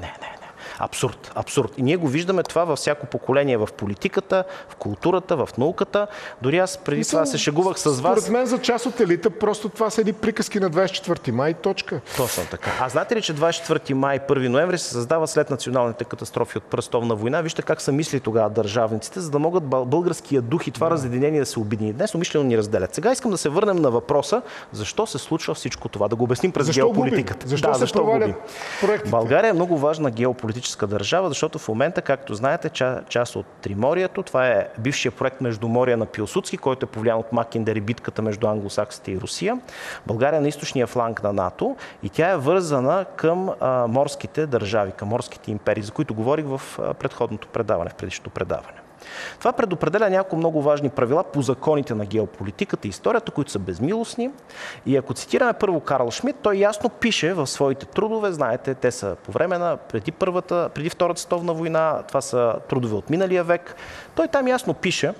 [SPEAKER 2] Абсурд. И ние го виждаме това във всяко поколение, в политиката, в културата, в науката. Дори аз преди това се шегувах с вас.
[SPEAKER 1] Според мен за част от елита просто това са едни приказки на 24 май, точка.
[SPEAKER 2] Точно така. А знаете ли, че 24 май, 1 ноември се създава след националните катастрофи от Пръстовна война? Вижте как са мисли тогава държавниците, за да могат българския дух и това разединение да се обедини. Днес умишлено ни разделят. Сега искам да се върнем на въпроса, защо се случва всичко това. Да го обясним през геополитиката.
[SPEAKER 1] Защо се провалят проектите?
[SPEAKER 2] България е много важна геополитическа държава, защото в момента, както знаете, част от Триморието, това е бившия проект Междуморие на Пилсудски, който е повлиян от Макиндер и битката между англосаксите и Русия. България е на източния фланг на НАТО и тя е вързана към морските държави, към морските империи, за които говорих в предходното предаване, в предишното предаване. Това предопределя няколко много важни правила по законите на геополитиката и историята, които са безмилостни. И ако цитираме първо Карл Шмидт, той ясно пише в своите трудове, знаете, те са по време на преди Втората световна война, това са трудове от миналия век. Той там ясно пише,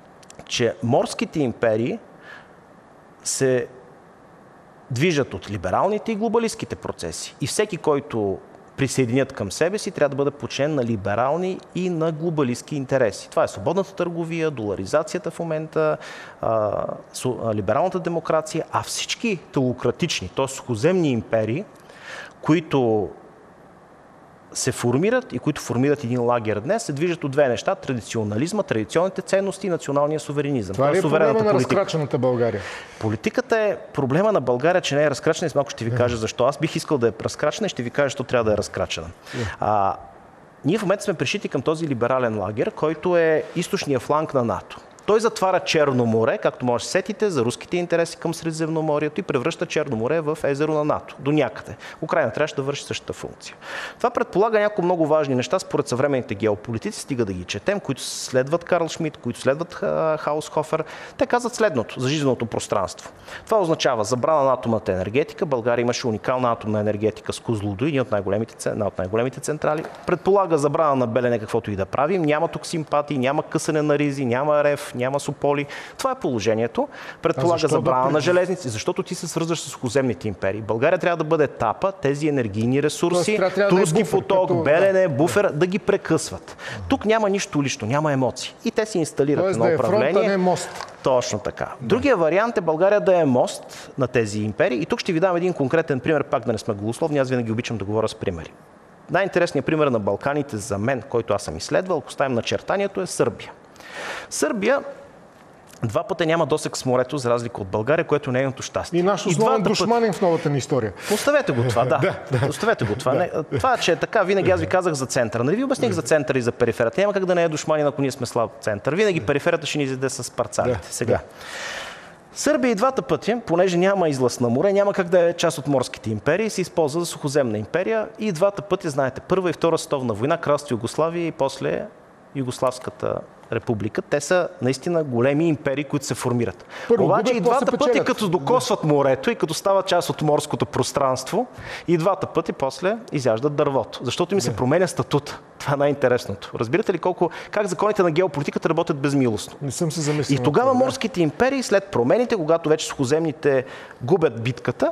[SPEAKER 2] че морските империи се движат от либералните и глобалистските процеси. И всеки, който присъединят към себе си, трябва да бъде подчинен на либерални и на глобалистки интереси. Това е свободната търговия, доларизацията в момента, либералната демокрация, а всички теократични, т.е. сухоземни империи, които се формират и които формират един лагер днес, се движат от две неща: традиционализма, традиционните ценности и националния суверенизъм.
[SPEAKER 1] Това е проблема на разкрачената България.
[SPEAKER 2] Политиката е проблема на България, че не е разкрачена и с малко ще ви кажа защо. Аз бих искал да е разкрачена и ще ви кажа, защо трябва да е разкрачена. Ние в момента сме пришити към този либерален лагер, който е източния фланг на НАТО. Той затваря Черно море, както може да се сетите, за руските интереси към Средиземноморието и превръща Черно море в езеро на НАТО. До някъде. Украйна трябваше да върши същата функция. Това предполага някои много важни неща според съвременните геополитици, стига да ги четем, които следват Карл Шмидт, които следват Хаусхофер. Те казват следното за жизненото пространство. Това означава забрана на атомната енергетика. България имаше уникална атомна енергетика с Козлодуй, една от най-големите централи. Предполага забрана на Белене, каквото и да правим. Няма тук симпатии, няма късане на ризи, няма рев, няма Сополи. Това е положението. Предполага забрана на железници, защото ти се свързваш с сухоземните империи. България трябва да бъде етапа, тези енергийни ресурси, турски поток, Белене, буфер, да ги прекъсват. Тук няма нищо лично, няма емоции. И те си инсталират едно управление.
[SPEAKER 1] Фронта, не мост.
[SPEAKER 2] Точно така. Другия вариант е България да е мост на тези империи. И тук ще ви дам един конкретен пример, пак да не сме голословни, аз винаги обичам да говоря с примери. Най-интересният пример на Балканите за мен, който аз съм изследвал, ако ставим начертанието, е Сърбия. Сърбия два пъти няма досег с морето, за разлика от България, което е нейното щастие.
[SPEAKER 1] И наш основен душманин в новата ни история.
[SPEAKER 2] Оставете го това, да. Оставете го това. Това, че е така, винаги аз ви казах за центъра. Нали ви обясних за центъра и за периферията. Няма как да не е душманин, ако ние сме слаб център. Винаги периферията ще ни изяде с парцалите. Сега. Сърбия и двата пъти, понеже няма излъз на море, няма как да е част от морските империи, се използва за сухоземна империя и двата пъти, знаете, Първа и Втора световна война, кралство Югославия и после Югославската република. Те са наистина големи империи, които се формират. Обаче и двата пъти, като докосват морето и като стават част от морското пространство, и двата пъти после изяждат дървото. Защото им се променя статут. Това е най-интересното. Разбирате ли как законите на геополитиката работят безмилостно?
[SPEAKER 1] Не съм се замислил.
[SPEAKER 2] И тогава морските империи, след промените, когато вече сухоземните губят битката,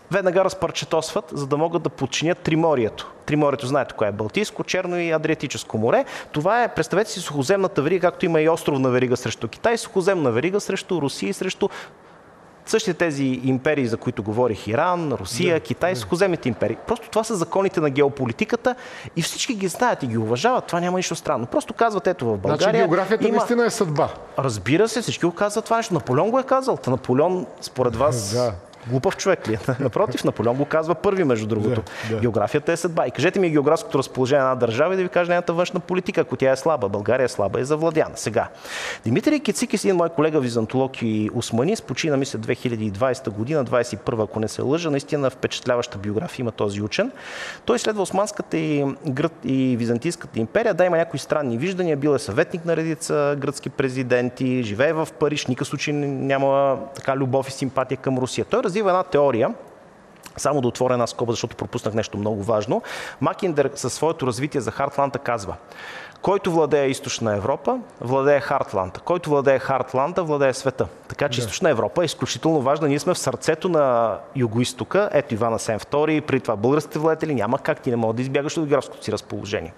[SPEAKER 2] веднага разпарчетосват, за да могат да подчинят Триморието. Триморието, знаете кое е? Балтийско, Черно и Адриатическо море. Това е, представете си, сухоземната верига, както има и островна верига срещу Китай, сухоземна верига срещу Русия и срещу същите тези империи, за които говорих, Иран, Русия, Китай, сухоземните империи. Просто това са законите на геополитиката и всички ги знаят и ги уважават. Това няма нищо странно. Просто казват, ето в България.
[SPEAKER 1] Значи географията наистина е съдба.
[SPEAKER 2] Разбира се, всички го казват това нещо. Наполеон го е казал. Наполеон, според вас, глупав човек ли е? Напротив, Наполеон го казва първи, между другото. Географията е съдба. И кажете ми географското разположение на една държава и да ви кажа нейната външна политика, ако тя е слаба. България е слаба и завладяна. Сега. Димитрий Кицикис, един мой колега византолог и усманист, почина, мисля, 2020 година, 21, ако не се лъжа, наистина впечатляваща биография има този учен. Той изследва османската и византийската империя. Да, има някои странни виждания. Бил е съветник на редица гръцки президенти, живее в Париж, никакъв случай няма така любов и симпатия към Русия. Той развива една теория, само да отворя една скоба, защото пропуснах нещо много важно. Макиндер със своето развитие за Хартланда казва: който владее Източна Европа, владее Хартланда. Който владее Хартланда, владее света. Така че Източна Европа е изключително важна. Ние сме в сърцето на Юго-Истока. Ето Иван Асен II, при това българските владетели. Няма как, ти не могат да избягаш от географското си разположение.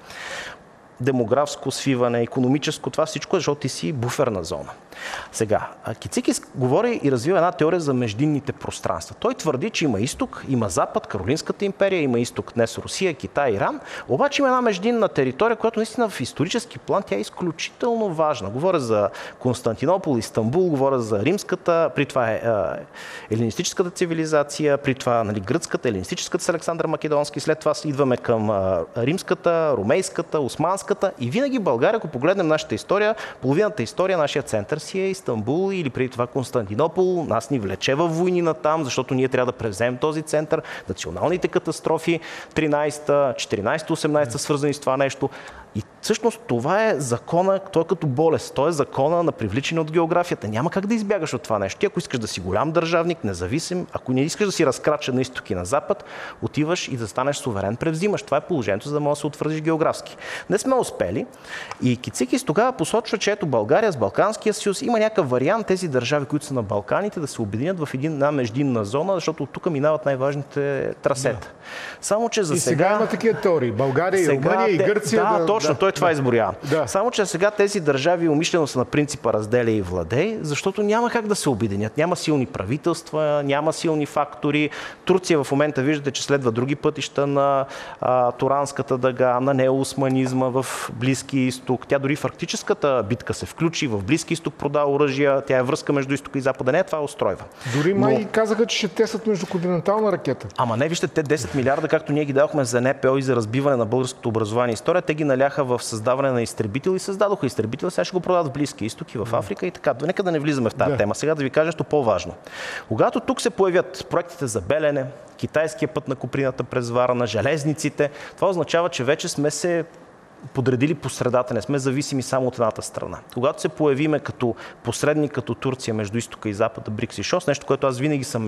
[SPEAKER 2] Демографско свиване, икономическо, това всичко, защото ти си буферна зона. Сега, Кицикис говори и развива една теория за междинните пространства. Той твърди, че има изток, има запад, Каролинската империя, има изток днес Русия, Китай, Иран, обаче има една междинна територия, която наистина в исторически план тя е изключително важна. Говоря за Константинопол, Истанбул, говоря за римската, при това е елинистическата цивилизация, при това гръцката, елинистическата с Александър Македонски, след това идваме към римската, ромейската, османската и винаги България, ако погледнем нашата история, половината история, нашия център си е Истанбул или преди това Константинопол. Нас ни влече във войни натам, защото ние трябва да превземем този център. Националните катастрофи 13-та, 14-та, 18-та свързани с това нещо. И всъщност това е закона, той е като болест. Той е закона на привличане от географията. Няма как да избягаш от това нещо. Ти ако искаш да си голям държавник, независим, ако не искаш да си разкрачен на изток и на запад, отиваш и да станеш суверен, превзимаш. Това е положението, за да можеш да се утвърдиш географски. Не сме успели. И Кицикис тогава посочва, че ето България с Балканския съюз има някакъв вариант тези държави, които са на Балканите, да се обединят в една междинна зона, защото от тук минават най-важните трасета. Само че за
[SPEAKER 1] и сега има такива теории. България и Румъния и Гърция.
[SPEAKER 2] Точно, той това изборява. Само че сега тези държави умишлено са на принципа разделя и владей, защото няма как да се обединят. Няма силни правителства, няма силни фактори. Турция в момента виждате, че следва други пътища на Туранската дъга, на неоосманизма в Близки изток. Тя дори в арктическата битка се включи, в Близки изток продава оръжия, тя е връзка между изтока и запада. Не, това устройва.
[SPEAKER 1] Дори май казаха, че ще тестват междуконтинентална ракета.
[SPEAKER 2] Ама не, вижте, те 10 милиарда, както ние ги дадохме за НПО и за разбиване на българското образование и история, те ги наляха в създаване на изтребители и създадоха изтребители, сега ще го продават в Близки изток и в Африка и така. Нека да не влизаме в тази тема. Сега да ви кажа нещо по-важно. Когато тук се появят проектите за Белене, китайския път на Куприната през Варна, железниците, това означава, че вече сме се подредили по средата, не сме зависими само от едната страна. Когато се появиме като посредник, като Турция между изтока и запада, БРИКС и ШОС, нещо, което аз винаги съм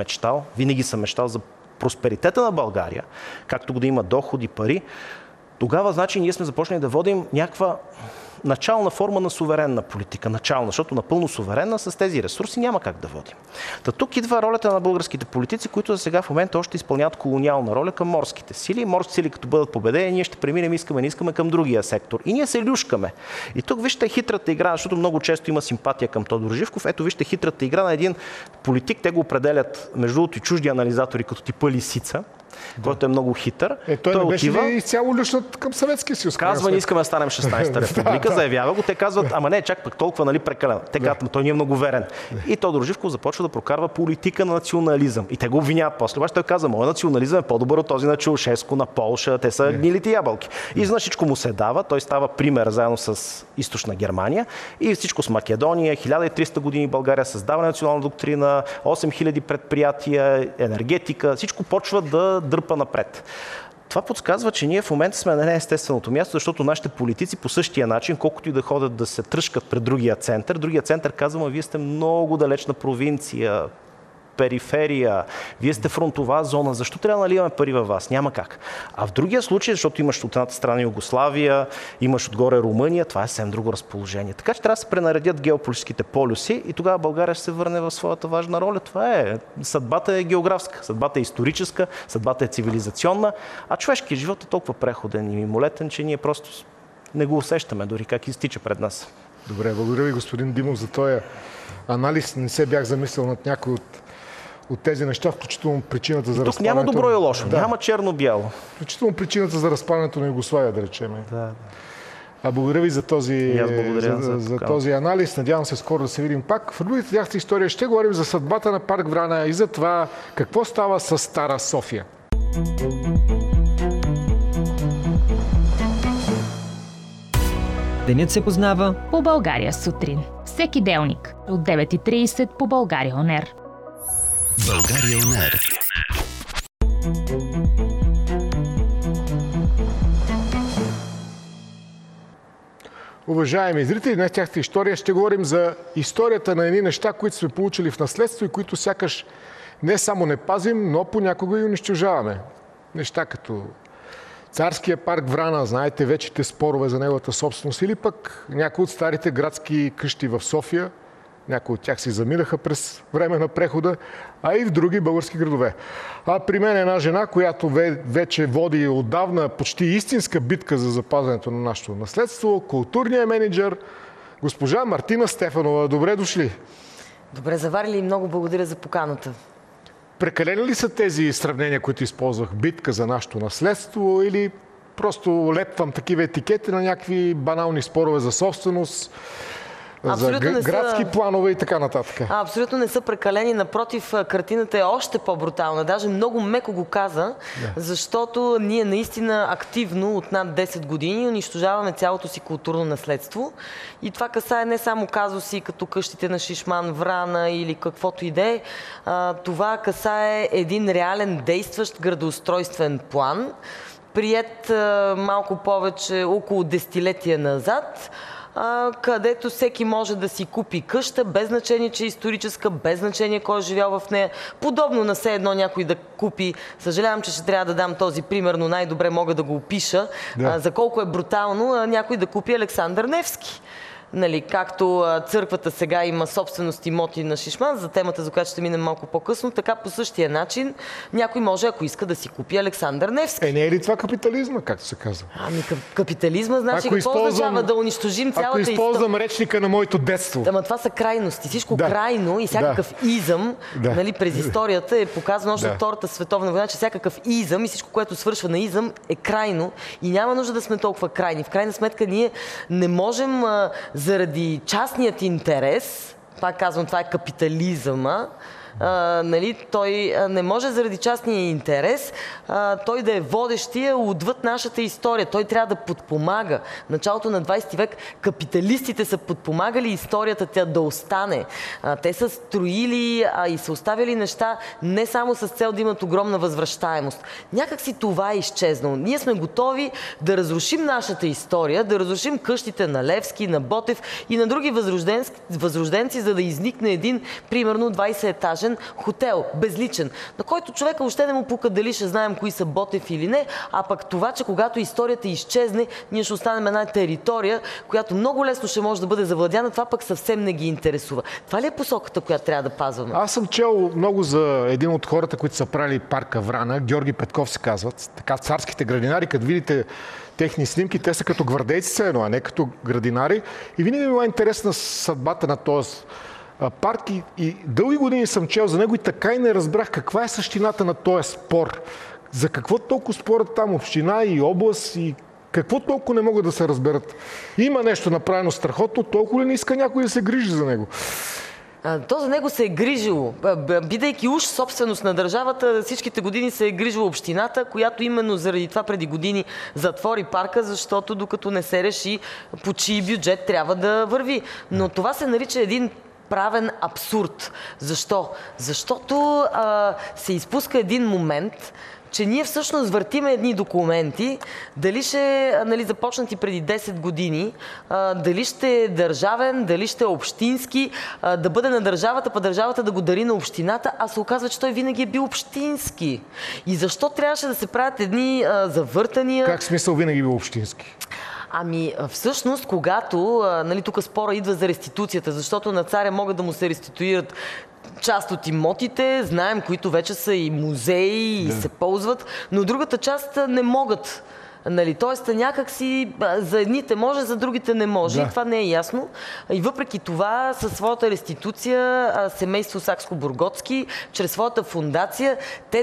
[SPEAKER 2] мечтал за просперитета на България, както да има доходи, пари, тогава, значи, ние сме започнали да водим някаква начална форма на суверенна политика. Начална, защото напълно суверенна с тези ресурси няма как да водим. Та тук идва ролята на българските политици, които за сега в момента още изпълняват колониална роля към морските сили. Морските сили, като бъдат победени, ние ще преминем, не искаме към другия сектор. И ние се люшкаме. И тук вижте хитрата игра, защото много често има симпатия към Тодор Живков. Ето вижте хитрата игра на един политик. Те го определят, между другото, и чужди анализатори, като типа Лисица, който е много хитър.
[SPEAKER 1] Той не беше ли изцяло люшнат към Съветския съюз?
[SPEAKER 2] Казва, не искаме да станем 16-та република, заявява го. Те казват, ама не, чак пък толкова, прекалено. Те казват, той ни е много верен. И Тодор Живков започва да прокарва политика на национализъм. И те го обвиняват после. Обаче той казва, моят национализъм е по-добър от този на Чаушеско, на Полша, те са гнилите ябълки. И за всичко му се дава, той става пример заедно с Източна Германия и всичко с Македония, 1300 години България, създава национална доктрина, 8000 предприятия, енергетика, всичко почва да дърпа напред. Това подсказва, че ние в момента сме на неестественото място, защото нашите политици по същия начин, колкото и да ходят да се тръшкат пред другия център казва, вие сте много далечна провинция, периферия, вие сте фронтова зона, защо трябва да наливаме пари във вас? Няма как. А в другия случай, защото имаш от едната страна Югославия, имаш отгоре Румъния, това е съвсем друго разположение. Така че трябва да се пренаредят геополитическите полюси и тогава България ще се върне в своята важна роля. Това е. Съдбата е географска, съдбата е историческа, съдбата е цивилизационна, а човешкият живот е толкова преходен и мимолетен, че ние просто не го усещаме дори как изтича пред нас.
[SPEAKER 1] Добре, благодаря ви, господин Димов, за този анализ. Не се бях замислил над някой от тези неща, включително причината за разпадането.
[SPEAKER 2] Тук няма добро и лошо, няма черно-бяло.
[SPEAKER 1] Включително причината за разпадането на Югославия, да речем.
[SPEAKER 2] Да.
[SPEAKER 1] Благодаря ви за този анализ. Надявам се скоро да се видим пак. В другите тяхта история ще говорим за съдбата на парк Врана и за това какво става с Стара София.
[SPEAKER 3] Денят се познава
[SPEAKER 4] по България сутрин. Всеки делник от 9:30 по България ОНЕР.
[SPEAKER 5] България ОНЕР.
[SPEAKER 1] Уважаеми зрители, днес тяхта история ще говорим за историята на едни неща, които сме получили в наследство и които сякаш не само не пазим, но понякога и унищожаваме. Неща като Царския парк Врана, знаете вечите спорове за неговата собственост, или пък някои от старите градски къщи в София, някои от тях си заминаха през време на прехода, а и в други български градове. А при мен е една жена, която вече води отдавна почти истинска битка за запазването на нашето наследство, културният менеджер, госпожа Мартина Стефанова. Добре дошли!
[SPEAKER 6] Добре заварили и много благодаря за поканата.
[SPEAKER 1] Прекалени ли са тези сравнения, които използвах? Битка за нашето наследство или просто лепвам такива етикети на някакви банални спорове за собственост, за градски планове и така нататък?
[SPEAKER 6] Абсолютно не са прекалени. Напротив, картината е още по-брутална. Даже много меко го каза, защото ние наистина активно от над 10 години унищожаваме цялото си културно наследство. И това касае не само казуси като къщите на Шишман, Врана или каквото и да е. Това касае един реален действащ градоустройствен план, приет малко повече, около десетилетия назад, където всеки може да си купи къща, без значение, че е историческа, без значение кой е живял в нея. Подобно на все едно някой да купи, съжалявам, че ще трябва да дам този пример, но най-добре мога да го опиша, за колко е брутално някой да купи Александър Невски. Нали, както църквата сега има собственост имоти на Шишман, за темата, за която ще минем малко по-късно, така по същия начин някой може, ако иска, да си купи Александър Невски.
[SPEAKER 1] Не е ли това капитализма, както се казва?
[SPEAKER 6] Ами капитализма, значи какво означава да унищожим цялата история?
[SPEAKER 1] Ако използвам речника на моето детство.
[SPEAKER 6] Ама това са крайности. Всичко крайно и всякакъв изъм, нали, през историята е показано още от Втората световна война, че всякакъв изъм и всичко, което свършва на изъм, е крайно и няма нужда да сме толкова крайни. В крайна сметка ние не можем заради частният интерес, пак казвам, това е капитализъма, нали, той не може заради частния интерес той да е водещия отвъд нашата история. Той трябва да подпомага. В началото на 20 век капиталистите са подпомагали историята тя да остане. Те са строили и са оставили неща не само с цел да имат огромна възвръщаемост. Някак си това е изчезнало. Ние сме готови да разрушим нашата история, да разрушим къщите на Левски, на Ботев и на други възрожденци, за да изникне един, примерно, 20-етажен хотел, безличен, на който човека въобще не му пука дали ще знаем кои са Ботев или не, а пък това, че когато историята изчезне, ние ще останем една територия, която много лесно ще може да бъде завладяна, това пък съвсем не ги интересува. Това ли е посоката, която трябва да пазваме? Аз
[SPEAKER 1] съм чел много за един от хората, които са правили парка Врана, Георги Петков се казват, така царските градинари, като видите техни снимки, те са като гвардейци, а не като градинари. И винаги ми била интересна съдбата на този парк и дълги години съм чел за него и така и не разбрах каква е същината на този спор. За какво толкова спорят там община и област и какво толкова не могат да се разберат. Има нещо направено страхотно, толкова ли не иска някой да се грижи за него?
[SPEAKER 6] То за него се е грижило. Бидейки уж собственост на държавата, всичките години се е грижила общината, която именно заради това преди години затвори парка, защото докато не се реши по чий бюджет трябва да върви. Но това се нарича един правен абсурд. Защо? Защото се изпуска един момент, че ние всъщност въртиме едни документи, дали ще започнати преди 10 години, дали ще е държавен, дали ще е общински, да бъде на държавата, па държавата да го дари на общината, а се оказва, че той винаги е бил общински. И защо трябваше да се правят едни завъртания?
[SPEAKER 1] Как смисъл винаги бил общински?
[SPEAKER 6] Ами всъщност, когато, тук спора идва за реституцията, защото на царя могат да му се реституират част от имотите, знаем, които вече са и музеи и се ползват, но другата част не могат. Тоест някак си за едните може, за другите не може. И това не е ясно. И въпреки това, със своята реституция, семейство Сакскобургготски, чрез своята фундация, те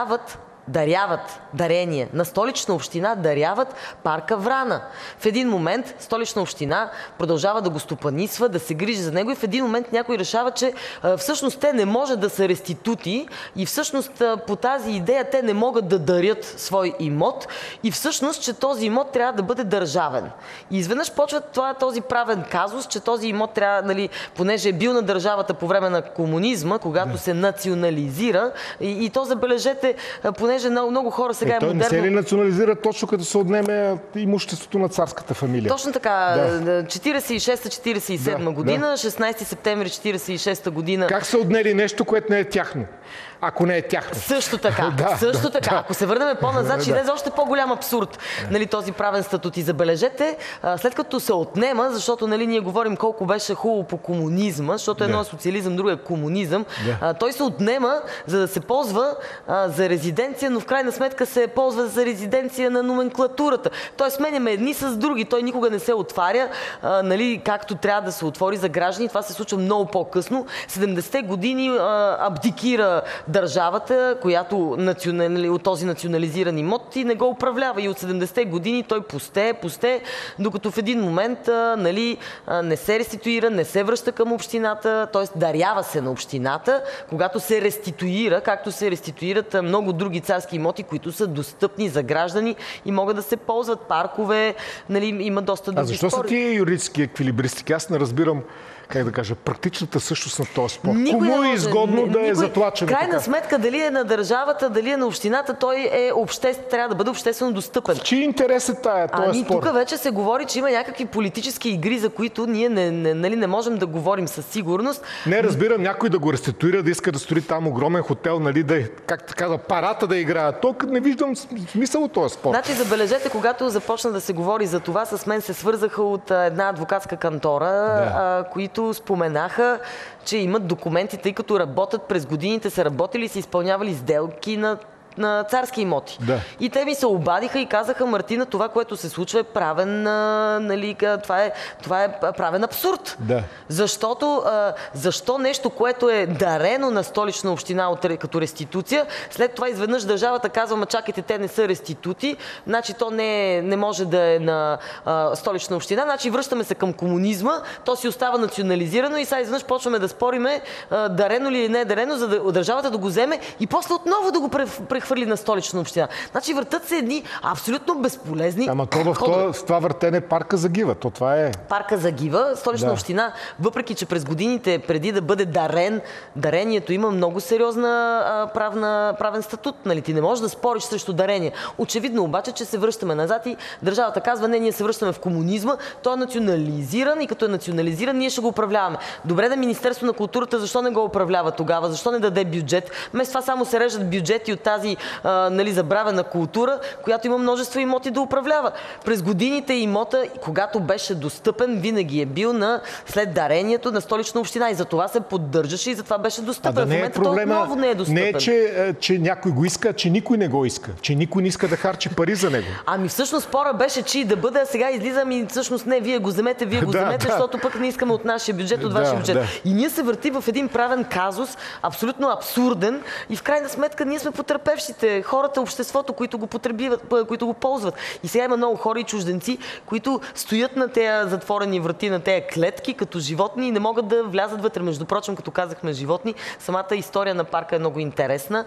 [SPEAKER 6] дарение на Столична община, даряват парка Врана. В един момент Столична община продължава да го стопанисва, да се грижи за него и в един момент някой решава, че всъщност те не може да са реститути и всъщност по тази идея те не могат да дарят свой имот и всъщност, че този имот трябва да бъде държавен. И изведнъж почва този правен казус, че този имот трябва, понеже е бил на държавата по време на комунизма, когато се национализира и то забележете, понеже много хора сега
[SPEAKER 1] той не се ли национализира точно като се отнеме имуществото на царската фамилия?
[SPEAKER 6] Точно така. 46-47 година, 16 септември 46 година.
[SPEAKER 1] Как са отнели нещо, което не е тяхно? Ако не е тяхно.
[SPEAKER 6] Също така. Ако се върнем по-назад, ще излезе още по-голям абсурд. Този правен статут. И забележете, след като се отнема, защото ние говорим колко беше хубаво по комунизма, защото едно е социализъм, друго е комунизъм, той се отнема, за да се ползва за резиденция, но в крайна сметка се ползва за резиденция на номенклатурата. Той сменяме едни с други. Той никога не се отваря, както трябва да се отвори за граждани. Това се случва много по-късно. 70-те години абдикира държавата, която от този национализиран имот и не го управлява. И от 70-те години той пусте, докато в един момент не се реституира, не се връща към общината, т.е. дарява се на общината, когато се реституира, както се реституират много други царски имоти, които са достъпни за граждани и могат да се ползват паркове, има доста други спори.
[SPEAKER 1] А защо са тия юридически еквилибристики? Аз не разбирам, как да кажа, практичната същност на този спор. Кому е изгодно да е затлачен?
[SPEAKER 6] В крайна сметка, дали е на държавата, дали е на общината, той трябва да бъде обществено достъпен.
[SPEAKER 1] В чий интерес е този спор?
[SPEAKER 6] Тук вече се говори, че има някакви политически игри, за които ние не можем да говорим със сигурност.
[SPEAKER 1] Не разбирам някой да го реституира, да иска да строи там огромен хотел, парата да играе. Тук не виждам смисъл от този спор.
[SPEAKER 6] Значи, забележете, когато започна да се говори за това, с мен се свързаха от една адвокатска кантора, които споменаха, че имат документи, тъй като работят през годините, са работили и са изпълнявали сделки на царски имоти. И те ми се обадиха и казаха: Мартина, това, което се случва, е правен, това е правен абсурд. Защото защо нещо, което е дарено на Столична община като реституция, след това изведнъж държавата казва: чакайте, те не са реститути, значи то не може да е на Столична община, значи връщаме се към комунизма, то си остава национализирано и сега изведнъж почваме да спориме дарено ли или не е дарено, за да държавата да го вземе и после отново да го прехвърли на Столична община. Значи въртат се едни абсолютно безполезни.
[SPEAKER 1] Ама в това въртене парка загива. Това е.
[SPEAKER 6] Парка загива. Столична община, въпреки че през годините, преди да бъде дарението има много сериозна правен статут. Ти не можеш да спориш срещу дарение. Очевидно обаче, че се връщаме назад и държавата казва: не, ние се връщаме в комунизма, той е национализиран и като е национализиран, ние ще го управляваме. Добре, да Министерство на културата защо не го управлява тогава? Защо не даде бюджет? Вместо това само се режат бюджети от тази забравена култура, която има множество имоти да управлява. През годините имота, когато беше достъпен, винаги е бил след дарението на Столична община и за това се поддържаше и за това беше достъпен. В момента той отново не е достъпен.
[SPEAKER 1] Не е, че някой го иска, а че никой не го иска. Че никой не иска да харчи пари за него.
[SPEAKER 6] Ами всъщност спора беше, че да бъде, а сега излизам и всъщност не, вие го вземете, защото пък не искаме от нашия бюджет, от вашия бюджет. И ние се въртим в един правен казус, абсолютно абсурден и в крайна сметка ние сме потърпевшите, хората, обществото, които го потребяват, които го ползват. И сега има много хора и чужденци, които стоят на тези затворени врати, на тези клетки, като животни и не могат да влязат вътре. Между прочим, като казахме животни, самата история на парка е много интересна.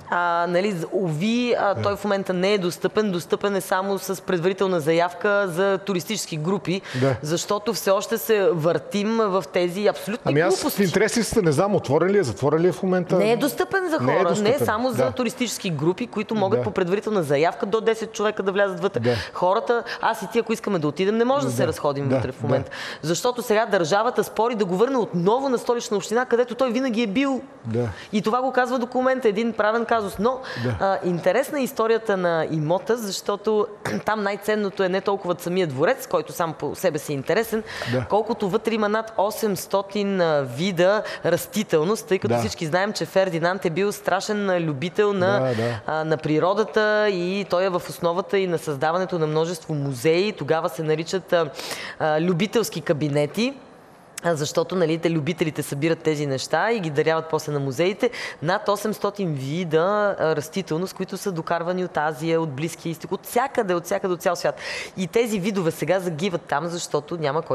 [SPEAKER 6] Той в момента не е достъпен. Достъпен е само с предварителна заявка за туристически групи, защото все още се въртим в тези абсолютни глупости.
[SPEAKER 1] Аз в интереси не знам, отворен ли е, затворен ли е в момента?
[SPEAKER 6] Не е достъпен за хора, не е само за туристически юридически групи, които могат по предварителна заявка до 10 човека да влязат вътре. Хората, аз и ти, ако искаме да отидем, не може да се разходим вътре в момента. Защото сега държавата спори да го върне отново на Столична община, където той винаги е бил. И това го казва документа, един правен казус. Но интересна е историята на имота, защото там най-ценното е не толкова самия дворец, който сам по себе си е интересен, колкото вътре има над 800 вида растителност, тъй като всички знаем, че Фердинанд е бил страшен любител на природата и той е в основата и на създаването на множество музеи. Тогава се наричат любителски кабинети, защото любителите събират тези неща и ги даряват после на музеите. Над 800 вида растителност, които са докарвани от Азия, от Близкия изток, от всякъде, от цял свят. И тези видове сега загиват там, защото няма кой